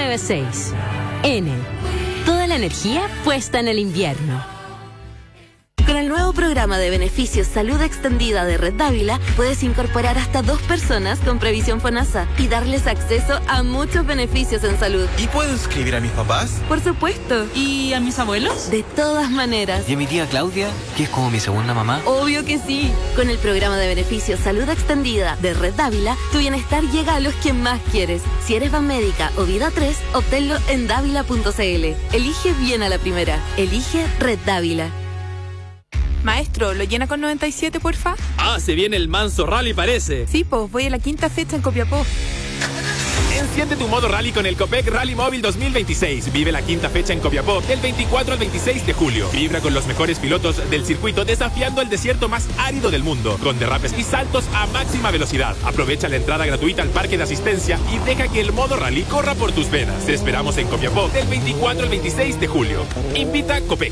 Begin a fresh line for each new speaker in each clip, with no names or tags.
96. Enel. Toda la energía puesta en el invierno.
Con el nuevo programa de beneficios Salud Extendida de Red Dávila, puedes incorporar hasta 2 personas con previsión FONASA y darles acceso a muchos beneficios en salud.
¿Y puedo inscribir a mis papás?
Por supuesto.
¿Y a mis abuelos?
De todas maneras.
¿Y a mi tía Claudia, que es como mi segunda mamá?
Obvio que sí. Con el programa de beneficios Salud Extendida de Red Dávila, tu bienestar llega a los que más quieres. Si eres Banmédica o Vida 3, obténlo en dávila.cl. Elige bien a la primera. Elige Red Dávila.
Maestro, ¿lo llena con 97, porfa?
Ah, se viene el manso rally, parece.
Sí, pues voy a la 5ª fecha en Copiapó.
Enciende tu modo rally con el Copec Rally Móvil 2026. Vive la 5ª fecha en Copiapó del 24 al 26 de julio. Vibra con los mejores pilotos del circuito desafiando el desierto más árido del mundo, con derrapes y saltos a máxima velocidad. Aprovecha la entrada gratuita al parque de asistencia y deja que el modo rally corra por tus venas. Te esperamos en Copiapó del 24 al 26 de julio. Invita Copec.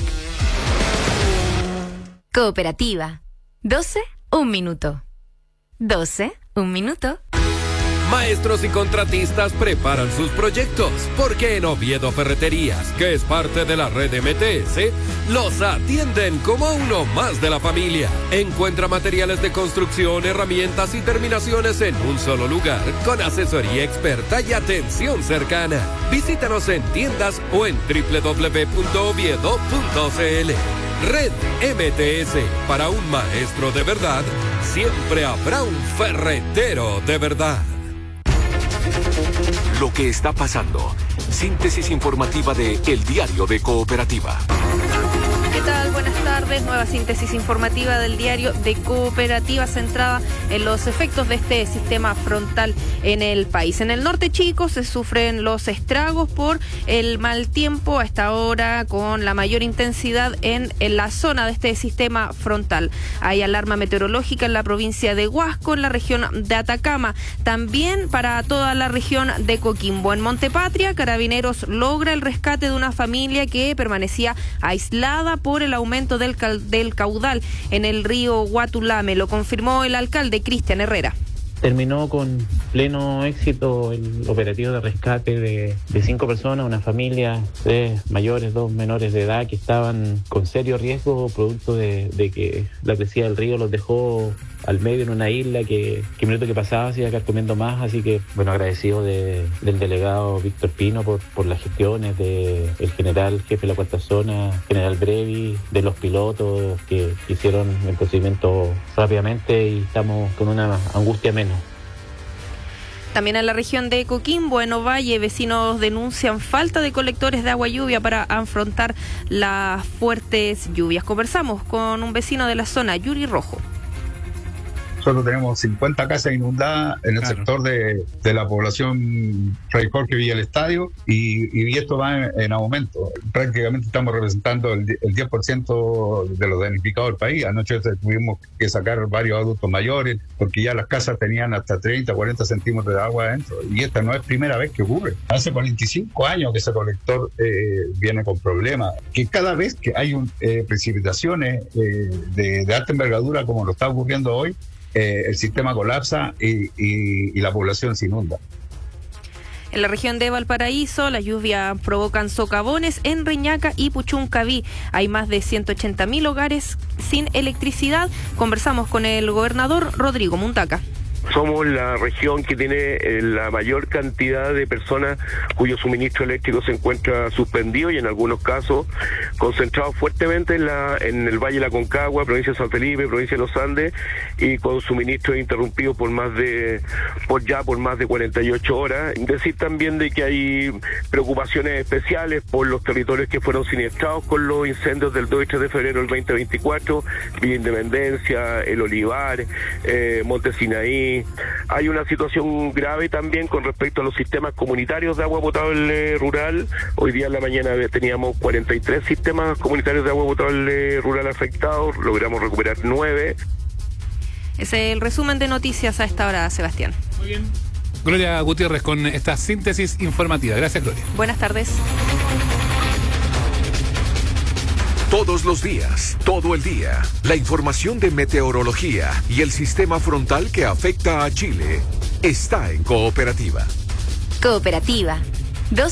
Cooperativa. 12, 1 minuto. 12, 1 minuto.
Maestros y contratistas preparan sus proyectos, porque en Oviedo Ferreterías, que es parte de la red MTS, los atienden como uno más de la familia. Encuentra materiales de construcción, herramientas y terminaciones en un solo lugar, con asesoría experta y atención cercana. Visítanos en tiendas o en www.oviedo.cl. Red MTS. Para un maestro de verdad, siempre habrá un ferretero de verdad.
Lo que está pasando. Síntesis informativa de El Diario de Cooperativa.
¿Qué tal? Buenas tardes. Nueva síntesis informativa del Diario de Cooperativa centrada en los efectos de este sistema frontal en el país. En el norte, chicos, se sufren los estragos por el mal tiempo a esta hora, con la mayor intensidad en la zona de este sistema frontal. Hay alarma meteorológica en la provincia de Huasco, en la región de Atacama, también para toda la región de Coquimbo. En Montepatria, Carabineros logra el rescate de una familia que permanecía aislada por el aumento del caudal en el río Guatulame. Lo confirmó el alcalde Cristian Herrera.
Terminó con pleno éxito el operativo de rescate de 5 personas, una familia, 3 mayores, 2 menores de edad que estaban con serio riesgo producto de que la crecida del río los dejó al medio en una isla que minuto que pasaba se iba carcomiendo más, así que bueno, agradecido del delegado Víctor Pino por las gestiones, del general jefe de la 4ª zona, general Brevi, de los pilotos que hicieron el procedimiento rápidamente, y estamos con una angustia menos.
También en la región de Coquimbo, en Ovalle, vecinos denuncian falta de colectores de agua lluvia para afrontar las fuertes lluvias. Conversamos con un vecino de la zona, Yuri Rojo.
Solo tenemos 50 casas inundadas en el sector de la población Fray Jorge Villa el Estadio, y esto va en aumento. Prácticamente estamos representando el 10% de los damnificados del país. Anoche tuvimos que sacar varios adultos mayores porque ya las casas tenían hasta 30, 40 centímetros de agua adentro, y esta no es primera vez que ocurre. Hace 45 años que ese colector viene con problemas, que cada vez que hay precipitaciones de alta envergadura como lo está ocurriendo hoy, el sistema colapsa y la población se inunda.
En la región de Valparaíso, las lluvias provocan socavones en Reñaca y Puchuncaví. Hay más de 180.000 hogares sin electricidad. Conversamos con el gobernador Rodrigo Muntaca.
Somos la región que tiene la mayor cantidad de personas cuyo suministro eléctrico se encuentra suspendido, y en algunos casos concentrado fuertemente en el Valle de la Concagua, provincia de San Felipe, provincia de los Andes, y con suministro interrumpido por más de 48 horas. Decir también de que hay preocupaciones especiales por los territorios que fueron siniestrados con los incendios del 2 y 3 de febrero del 2024, Villa Independencia, El Olivar, Monte Sinaí. Hay una situación grave también con respecto a los sistemas comunitarios de agua potable rural. Hoy día en la mañana teníamos 43 sistemas comunitarios de agua potable rural afectados, logramos recuperar 9.
Ese es el resumen de noticias a esta hora, Sebastián.
Muy bien. Gloria Gutiérrez con esta síntesis informativa. Gracias, Gloria.
Buenas tardes.
Todos los días, todo el día, la información de meteorología y el sistema frontal que afecta a Chile está en Cooperativa.
Cooperativa.